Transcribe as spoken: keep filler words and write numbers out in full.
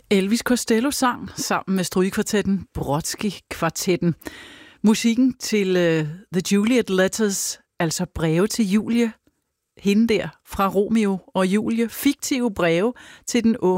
Elvis Costello sang sammen med strygekvartetten Brodsky-kvartetten. Musikken til uh, The Juliet Letters, altså breve til Julie, hende der fra Romeo og Julie, fiktive breve til den unge